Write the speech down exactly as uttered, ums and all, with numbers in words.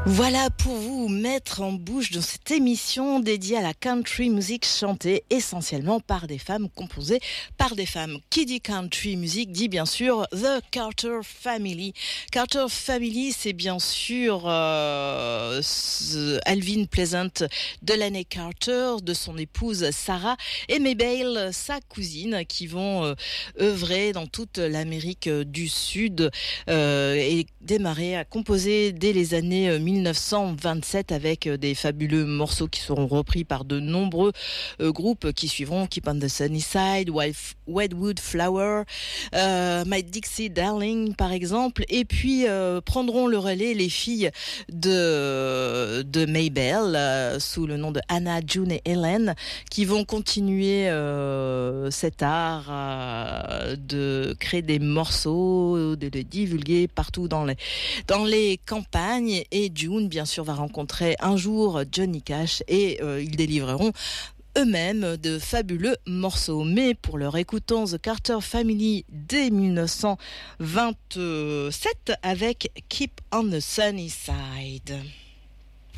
Voilà pour vous mettre en bouche dans cette émission dédiée à la country music chantée essentiellement par des femmes, composée par des femmes. Qui dit country music dit bien sûr The Carter Family. Carter Family, c'est bien sûr euh, Alvin Pleasant, Delaney Carter, de son épouse Sarah, et Mabel, sa cousine, qui vont euh, œuvrer dans toute l'Amérique du Sud euh, et démarrer à composer dès les années mille neuf cent vingt-sept avec des fabuleux morceaux qui seront repris par de nombreux euh, groupes qui suivront: Keep on the Sunny Side, Wedwood Flower, euh, My Dixie Darling par exemple, et puis euh, prendront le relais les filles de, de Mabel euh, sous le nom de Anna, June et Helen, qui vont continuer euh, cet art euh, de créer des morceaux, de les divulguer partout dans les, dans les campagnes. Et June, bien sûr, va rencontrer un jour Johnny Cash et euh, ils délivreront eux-mêmes de fabuleux morceaux. Mais pour leur, écoutons The Carter Family dès mille neuf cent vingt-sept avec Keep on the Sunny Side.